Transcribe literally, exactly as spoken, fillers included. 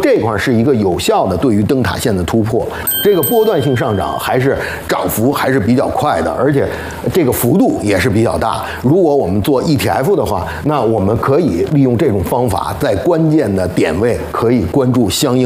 这块是一个有效的对于灯塔线的突破。这个波段性上涨还是涨幅还是比较快的，而且这个幅度也是比较大。如果我们做 E T F 的话，那我们可以利用这种方法，在关键的点位可以关注相应